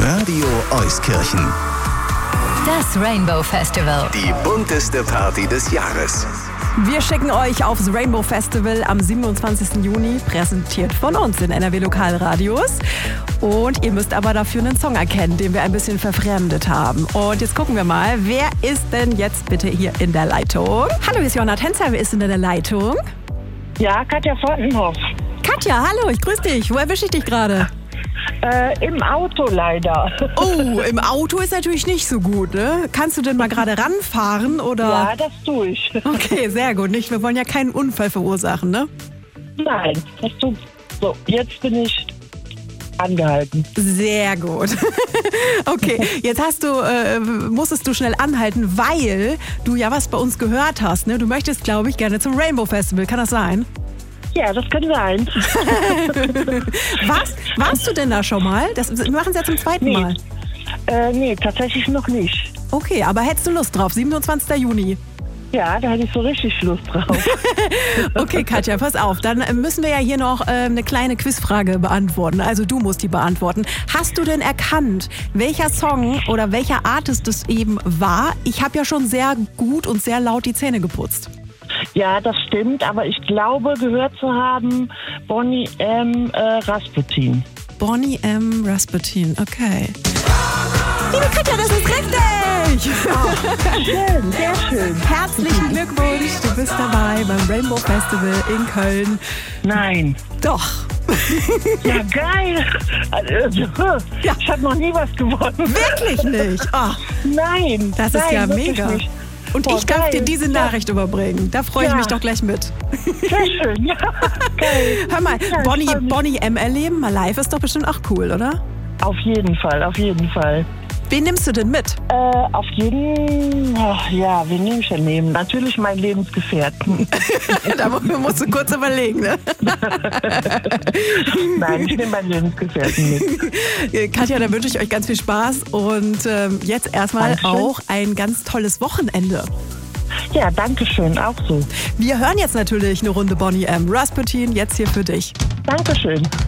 Radio Euskirchen. Das Rainbow Festival. Die bunteste Party des Jahres. Wir schicken euch aufs Rainbow Festival am 27. Juni, präsentiert von uns in NRW Lokalradios. Und ihr müsst aber dafür einen Song erkennen, den wir ein bisschen verfremdet haben. Und jetzt gucken wir mal, wer ist denn jetzt bitte hier in der Leitung? Hallo, hier ist Johanna Tänzer, wer ist denn in der Leitung? Ja, Katja Fortenhoff. Katja, hallo, ich grüße dich. Wo erwische ich dich gerade? Im Auto leider. Oh, im Auto ist natürlich nicht so gut, ne? Kannst du denn mal gerade ranfahren, oder? Ja, das tue ich. Okay, sehr gut. Nicht? Wir wollen ja keinen Unfall verursachen, ne? Nein, das tut. So, jetzt bin ich angehalten. Sehr gut. Okay, jetzt musstest du schnell anhalten, weil du ja was bei uns gehört hast, ne? Du möchtest, glaube ich, gerne zum Rainbow Festival. Kann das sein? Ja, das kann sein. Warst du denn da schon mal? Wir machen es ja zum zweiten Mal. Nee, tatsächlich noch nicht. Okay, aber hättest du Lust drauf? 27. Juni. Ja, da hätte ich so richtig Lust drauf. Okay, Katja, pass auf. Dann müssen wir ja hier noch eine kleine Quizfrage beantworten. Also du musst die beantworten. Hast du denn erkannt, welcher Song oder welcher Artist es eben war? Ich habe ja schon sehr gut und sehr laut die Zähne geputzt. Ja, das stimmt, aber ich glaube, gehört zu haben, Bonnie M. Rasputin. Bonnie M. Rasputin, okay. Liebe Katja, das ist richtig! Oh, schön, sehr schön. Herzlichen Glückwunsch, du bist dabei beim Rainbow Festival in Köln. Nein. Doch. Ja, geil. Ja. Ich habe noch nie was gewonnen. Wirklich nicht? Oh, Nein. das ist ja mega. Nicht. Und ich darf dir diese Nachricht überbringen. Da freue ich mich doch gleich mit. Sehr schön, ja. Geil. Hör mal, Ja, Bonnie M. erleben, mal live ist doch bestimmt auch cool, oder? Auf jeden Fall, auf jeden Fall. Wen nimmst du denn mit? Wen nehme ich denn nehmen? Natürlich meinen Lebensgefährten. Da musst du kurz überlegen, ne? Nein, ich nehme meinen Lebensgefährten mit. Katja, dann wünsche ich euch ganz viel Spaß und jetzt erstmal auch ein ganz tolles Wochenende. Ja, danke schön, auch so. Wir hören jetzt natürlich eine Runde Bonnie M. Rasputin, jetzt hier für dich. Dankeschön.